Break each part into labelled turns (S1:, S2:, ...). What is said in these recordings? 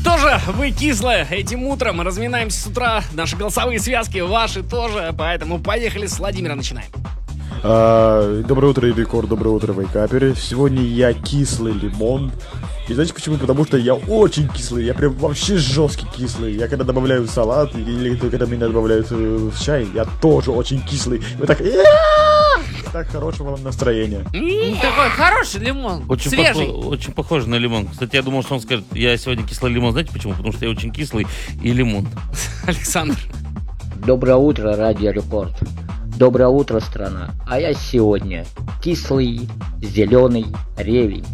S1: Что же, вы кислые этим утром, разминаемся с утра, наши голосовые связки, ваши тоже, поэтому поехали, с Владимира начинаем.
S2: Доброе утро, Рекорд, доброе утро, вейкаперы. Сегодня я кислый лимон. И знаете почему? Потому что я очень кислый, я прям вообще жесткий кислый. Я когда добавляю в салат, или когда меня добавляют в чай, я тоже очень кислый. Вы так... Так, хорошего вам настроения.
S3: Такой хороший лимон,
S4: Очень
S3: свежий.
S4: очень похож на лимон. Кстати, я думал, что он скажет, я сегодня кислый лимон. Знаете почему? Потому что я очень кислый и лимон.
S1: Александр.
S5: Доброе утро, Радио Рекорд. Доброе утро, страна. А я сегодня кислый, зеленый ревень.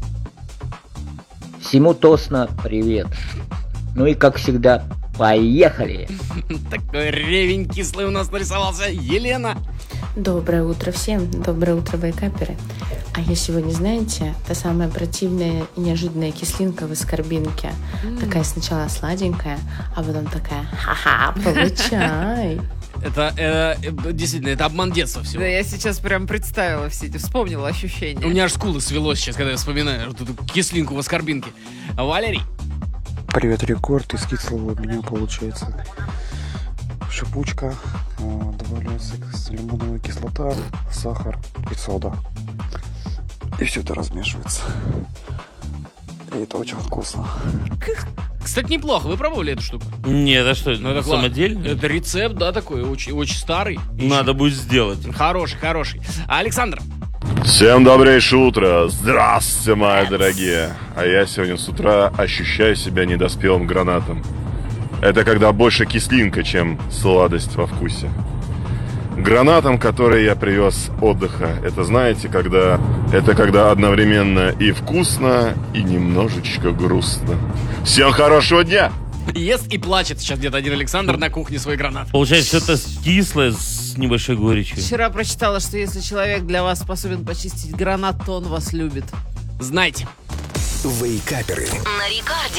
S5: Всему тосно привет. Ну и как всегда, поехали.
S1: Такой ревень кислый у нас нарисовался. Елена.
S6: Доброе утро всем, доброе утро, вейкаперы. А я сегодня, знаете, та самая противная и неожиданная кислинка в аскорбинке. Такая сначала сладенькая, а потом такая, ха-ха, получай.
S1: Это действительно, это обман детства всего.
S3: Да, я сейчас прям представила все эти, вспомнила ощущения.
S1: У меня аж скулы свело сейчас, когда я вспоминаю вот эту кислинку в аскорбинке. Валерий.
S7: Привет, Рекорд. Из кислого у меня получается шипучка, добавляется лимонная кислота, сахар и сода. И все это размешивается. И это очень вкусно.
S1: Кстати, неплохо, вы пробовали эту штуку?
S4: Нет, а что,
S1: Ну, это
S4: самодельный?
S1: Это рецепт, да, такой, очень, очень старый.
S4: Надо будет сделать.
S1: Хороший. Александр.
S8: Всем добрейшее утро! Здравствуйте, мои дорогие! А я сегодня с утра ощущаю себя недоспелым гранатом. Это когда больше кислинка, чем сладость во вкусе. Гранатом, который я привез с отдыха, это знаете, когда одновременно и вкусно, и немножечко грустно. Всем хорошего дня!
S1: Ест и плачет сейчас где-то один Александр на кухне свой гранат.
S4: Получается, что-то кислое с небольшой горечью.
S3: Вчера прочитала, что если человек для вас способен почистить гранат, то он вас любит.
S1: Знайте.
S9: Вейкаперы.
S10: На Рекорде.